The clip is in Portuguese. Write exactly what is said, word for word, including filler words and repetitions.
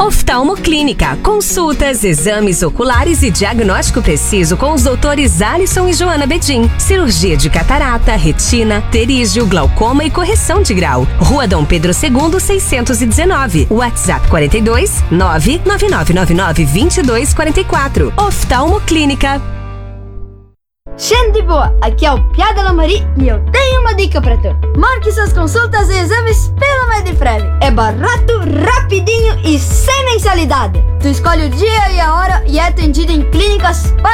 Oftalmo Clínica, consultas, exames oculares e diagnóstico preciso com os doutores Alisson e Joana Bedin. Cirurgia de catarata, retina, pterígio, glaucoma e correção de grau. Rua Dom Pedro segundo, seiscentos e dezenove. WhatsApp quarenta e dois, nove nove nove nove nove, vinte e dois quarenta e quatro. Oftalmo Clínica. Gente de boa, aqui é o Piada Lamari e eu tenho uma dica pra tu. Marque suas consultas e exames pela Medifrev. É barato, rapidinho e sem mensalidade. Tu escolhe o dia e a hora e é atendido em clínicas